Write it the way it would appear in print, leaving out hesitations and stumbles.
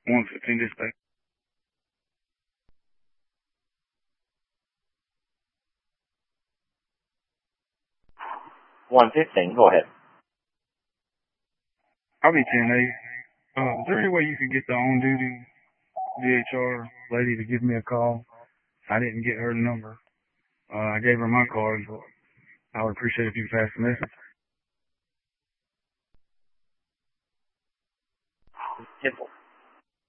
115 dispatch. 115, go ahead. I'll be 10-8. Is there any way you could get the on-duty DHR lady to give me a call? I didn't get her number. I gave her my card, but I would appreciate if you could pass the message. 10-4.